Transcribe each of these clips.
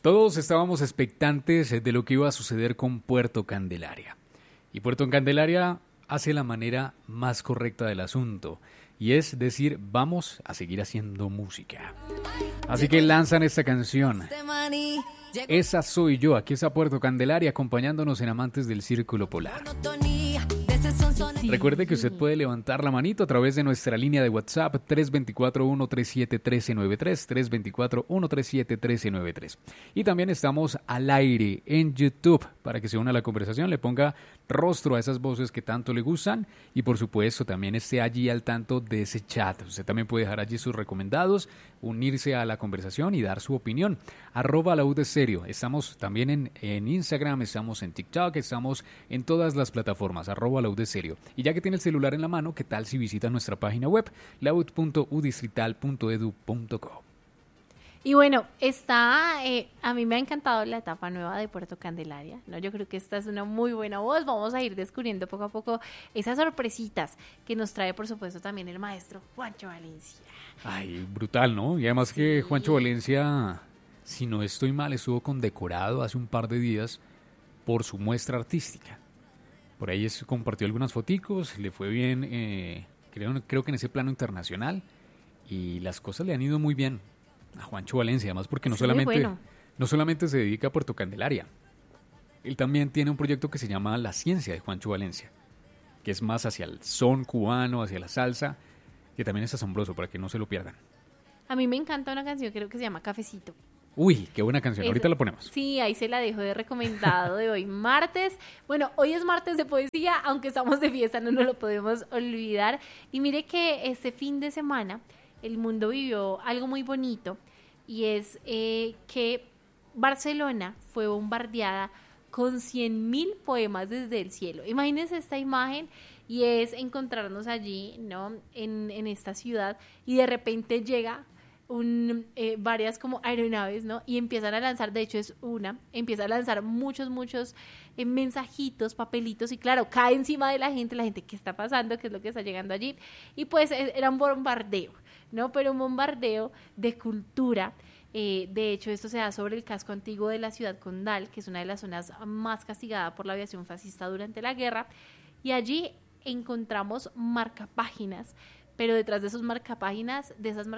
Todos estábamos expectantes de lo que iba a suceder con Puerto Candelaria. Y Puerto Candelaria hace la manera más correcta del asunto. Y es decir, vamos a seguir haciendo música. Así que lanzan esta canción. Esa soy yo. Aquí está Puerto Candelaria acompañándonos en Amantes del Círculo Polar. Sí. Recuerde que usted puede levantar la manito a través de nuestra línea de WhatsApp 324-137-1393, 324-137-1393. Y también estamos al aire en YouTube para que se una a la conversación, le ponga rostro a esas voces que tanto le gustan y por supuesto también esté allí al tanto de ese chat. Usted también puede dejar allí sus recomendados, unirse a la conversación y dar su opinión. @laudesterio. Estamos también en Instagram, estamos en TikTok, estamos en todas las plataformas, @laudesterio. Y ya que tiene el celular en la mano, ¿qué tal si visita nuestra página web, laud.udistrital.edu.co? Y bueno, a mí me ha encantado la etapa nueva de Puerto Candelaria, ¿no? Yo creo que esta es una muy buena voz. Vamos a ir descubriendo poco a poco esas sorpresitas que nos trae, por supuesto, también el maestro Juancho Valencia. Ay, brutal, ¿no? Y además que Juancho Valencia, si no estoy mal, estuvo condecorado hace un par de días por su muestra artística. Por ahí compartió algunas foticos, le fue bien, creo que en ese plano internacional, y las cosas le han ido muy bien a Juancho Valencia, además porque no solamente se dedica a Puerto Candelaria, él también tiene un proyecto que se llama La Ciencia de Juancho Valencia, que es más hacia el son cubano, hacia la salsa, que también es asombroso para que no se lo pierdan. A mí me encanta una canción, creo que se llama Cafecito. Uy, qué buena canción, ahorita la ponemos. Sí, ahí se la dejo de recomendado de hoy martes. Bueno, hoy es martes de poesía, aunque estamos de fiesta, no nos lo podemos olvidar. Y mire que este fin de semana el mundo vivió algo muy bonito y es que Barcelona fue bombardeada con 100.000 poemas desde el cielo. Imagínense esta imagen y es encontrarnos allí, ¿no? En esta ciudad y de repente llega varias como aeronaves, ¿no? Y empiezan a lanzar, de hecho empieza a lanzar muchos mensajitos, papelitos y claro, cae encima de la gente, ¿qué está pasando? ¿Qué es lo que está llegando allí? Y pues era un bombardeo, ¿no? Pero un bombardeo de cultura. De hecho, esto se da sobre el casco antiguo de la ciudad condal, que es una de las zonas más castigadas por la aviación fascista durante la guerra, y allí encontramos marcapáginas, pero detrás de esas marcapáginas,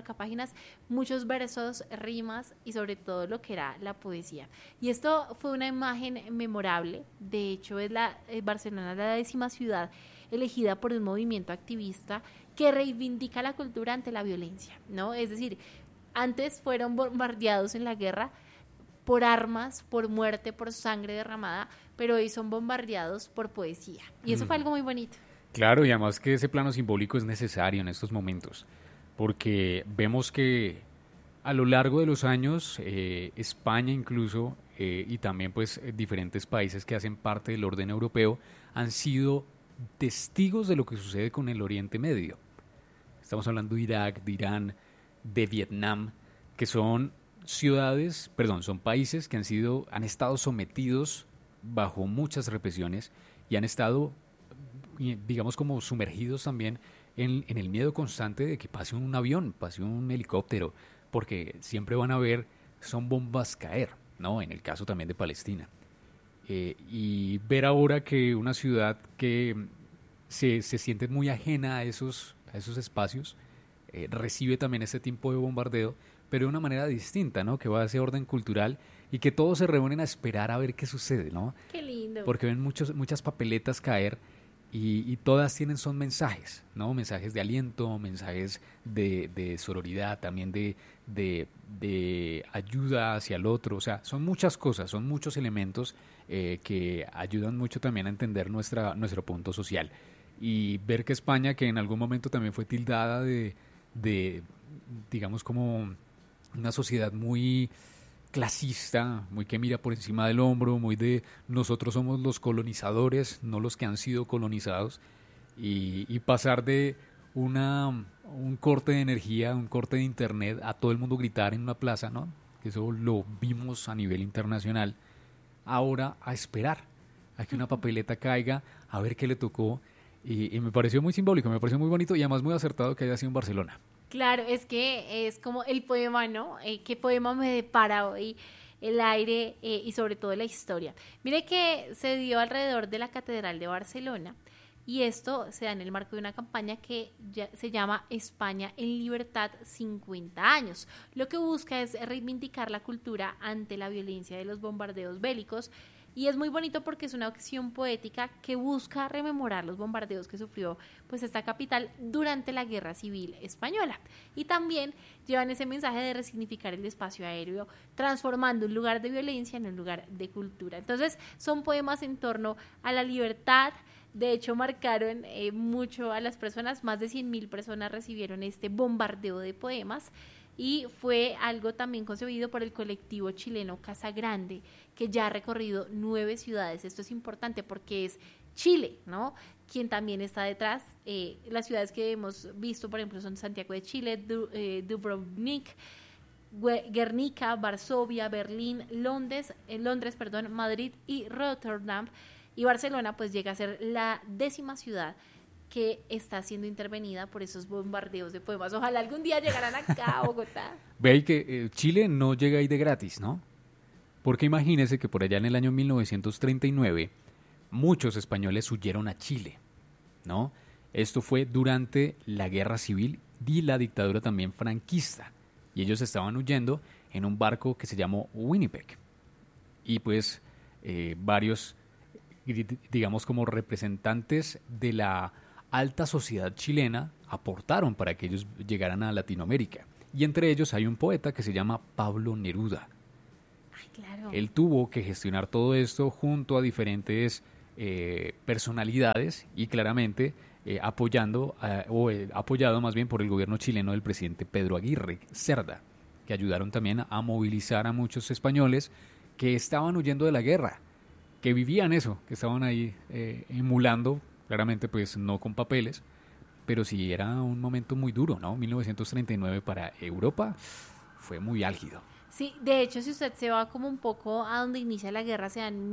muchos versos, rimas y sobre todo lo que era la poesía. Y esto fue una imagen memorable. De hecho, Barcelona la 10ª ciudad elegida por un movimiento activista que reivindica la cultura ante la violencia, ¿no? Es decir, antes fueron bombardeados en la guerra por armas, por muerte, por sangre derramada, pero hoy son bombardeados por poesía. Y eso fue algo muy bonito. Claro, y además que ese plano simbólico es necesario en estos momentos, porque vemos que a lo largo de los años, España incluso, y también pues diferentes países que hacen parte del orden europeo, han sido testigos de lo que sucede con el Oriente Medio. Estamos hablando de Irak, de Irán, de Vietnam, que son países que han estado sometidos bajo muchas represiones y han estado, digamos, como sumergidos también en el miedo constante de que pase un avión, pase un helicóptero, porque siempre van a ver, son bombas caer, ¿no? En el caso también de Palestina. Y ver ahora que una ciudad que se siente muy ajena a esos espacios, recibe también este tipo de bombardeo, pero de una manera distinta, ¿no? Que va a ese orden cultural y que todos se reúnen a esperar a ver qué sucede, ¿no? Qué lindo. Porque ven muchas papeletas caer y todas son mensajes, ¿no? Mensajes de aliento, mensajes de sororidad, también de ayuda hacia el otro. O sea, son muchas cosas, son muchos elementos que ayudan mucho también a entender nuestro punto social. Y ver que España, que en algún momento también fue tildada de digamos, como una sociedad muy clasista, muy que mira por encima del hombro, muy de nosotros somos los colonizadores, no los que han sido colonizados, y pasar de un corte de energía, un corte de internet, a todo el mundo gritar en una plaza, ¿no? Que eso lo vimos a nivel internacional, ahora a esperar a que una papeleta caiga, a ver qué le tocó, y me pareció muy simbólico, me pareció muy bonito y además muy acertado que haya sido en Barcelona. Claro, es que es como el poema, ¿no? ¿Qué poema me depara hoy el aire y sobre todo la historia. Mire que se dio alrededor de la Catedral de Barcelona y esto se da en el marco de una campaña que se llama España en Libertad 50 años. Lo que busca es reivindicar la cultura ante la violencia de los bombardeos bélicos. Y es muy bonito porque es una acción poética que busca rememorar los bombardeos que sufrió pues esta capital durante la Guerra Civil Española. Y también llevan ese mensaje de resignificar el espacio aéreo, transformando un lugar de violencia en un lugar de cultura. Entonces son poemas en torno a la libertad. De hecho, marcaron mucho a las personas, más de 100.000 personas recibieron este bombardeo de poemas. Y fue algo también concebido por el colectivo chileno Casa Grande, que ya ha recorrido 9 ciudades. Esto es importante porque es Chile, ¿no?, quien también está detrás. Las ciudades que hemos visto, por ejemplo, son Santiago de Chile, Dubrovnik, Guernica, Varsovia, Berlín, Londres, Madrid y Rotterdam. Y Barcelona pues llega a ser la 10ª ciudad que está siendo intervenida por esos bombardeos de poemas. Ojalá algún día llegaran acá a Bogotá. Ve ahí que Chile no llega ahí de gratis, ¿no? Porque imagínese que por allá en el año 1939 muchos españoles huyeron a Chile, ¿no? Esto fue durante la Guerra Civil y la dictadura también franquista. Y ellos estaban huyendo en un barco que se llamó Winnipeg. Y pues varios, digamos, como representantes de la alta sociedad chilena aportaron para que ellos llegaran a Latinoamérica. Y entre ellos hay un poeta que se llama Pablo Neruda. Ay, claro. Él tuvo que gestionar todo esto junto a diferentes personalidades y claramente apoyado más bien por el gobierno chileno del presidente Pedro Aguirre Cerda, que ayudaron también a movilizar a muchos españoles que estaban huyendo de la guerra, que vivían eso, que estaban ahí emulando. Claramente, pues no con papeles, pero sí era un momento muy duro, ¿no? 1939 para Europa fue muy álgido. Sí, de hecho, si usted se va como un poco a donde inicia la guerra, se da en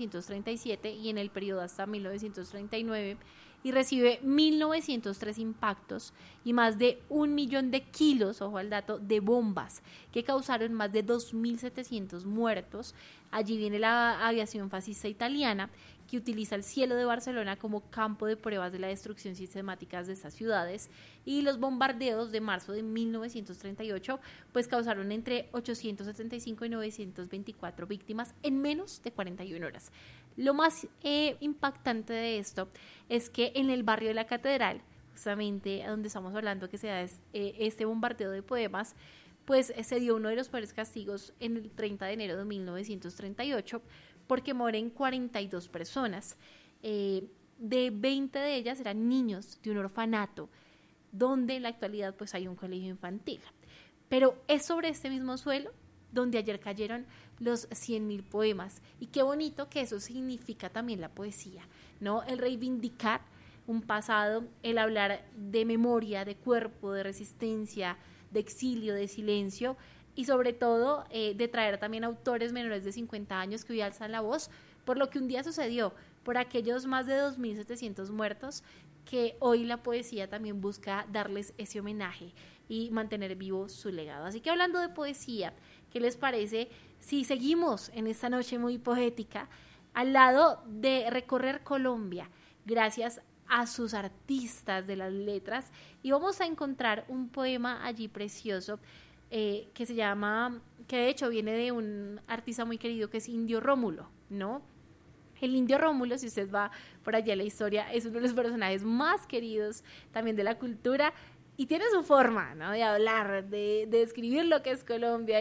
1937 y en el periodo hasta 1939, y recibe 1.903 impactos y más de 1 millón de kilos, ojo al dato, de bombas que causaron más de 2.700 muertos. Allí viene la aviación fascista italiana, que utiliza el cielo de Barcelona como campo de pruebas de la destrucción sistemática de estas ciudades, y los bombardeos de marzo de 1938 pues causaron entre 875 y 924 víctimas en menos de 41 horas. Lo más impactante de esto es que en el barrio de la Catedral, justamente donde estamos hablando que se da este bombardeo de poemas, pues se dio uno de los peores castigos en el 30 de enero de 1938, porque mueren 42 personas. De 20 de ellas eran niños de un orfanato, donde en la actualidad pues hay un colegio infantil. Pero es sobre este mismo suelo donde ayer cayeron los 100.000 poemas. Y qué bonito que eso significa también la poesía, ¿no? El reivindicar un pasado, el hablar de memoria, de cuerpo, de resistencia, de exilio, de silencio, y sobre todo de traer también autores menores de 50 años que hoy alzan la voz por lo que un día sucedió, por aquellos más de 2.700 muertos, que hoy la poesía también busca darles ese homenaje y mantener vivo su legado. Así que hablando de poesía, ¿qué les parece si seguimos en esta noche muy poética al lado de recorrer Colombia gracias a sus artistas de las letras, y vamos a encontrar un poema allí precioso que se llama, que de hecho viene de un artista muy querido que es Indio Rómulo, ¿no? El Indio Rómulo, si usted va por allá en la historia, es uno de los personajes más queridos también de la cultura, y tiene su forma, ¿no?, de hablar, de describir lo que es Colombia,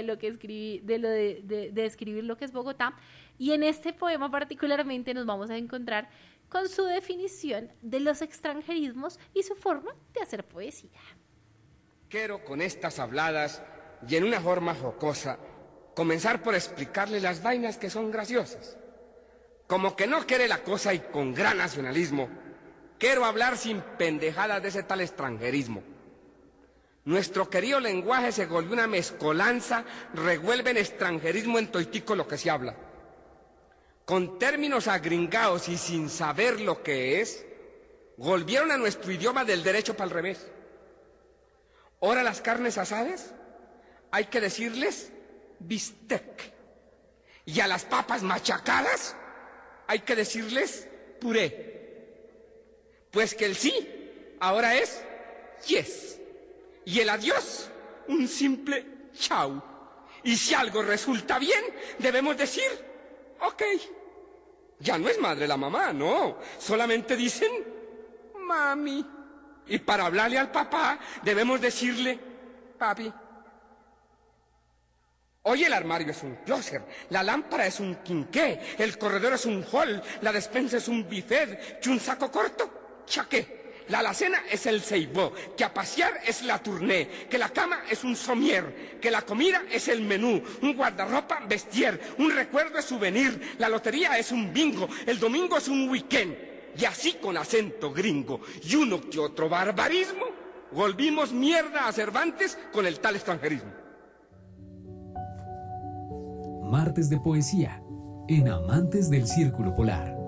de describir lo que es Bogotá. Y en este poema particularmente nos vamos a encontrar con su definición de los extranjerismos y su forma de hacer poesía. Quiero con estas habladas y en una forma jocosa comenzar por explicarle las vainas que son graciosas. Como que no quiere la cosa y con gran nacionalismo, quiero hablar sin pendejadas de ese tal extranjerismo. Nuestro querido lenguaje se volvió una mezcolanza, revuelven extranjerismo en toitico lo que se habla. Con términos agringados y sin saber lo que es, volvieron a nuestro idioma del derecho para el revés. Ahora las carnes asadas hay que decirles bistec, Y a las papas machacadas hay que decirles puré. Pues que el sí ahora es yes. Y el adiós, un simple chau. Y si algo resulta bien, debemos decir, ok. Ya no es madre la mamá, no. Solamente dicen, mami. Y para hablarle al papá, debemos decirle, papi. Hoy el armario es un closet, la lámpara es un quinqué, el corredor es un hall, la despensa es un buffet, y un saco corto, chaqué. La alacena es el ceibó, que a pasear es la tournée, que la cama es un somier, que la comida es el menú, un guardarropa vestier, un recuerdo es souvenir, la lotería es un bingo, el domingo es un weekend. Y así con acento gringo y uno que otro barbarismo, volvimos mierda a Cervantes con el tal extranjerismo. Martes de Poesía, en Amantes del Círculo Polar.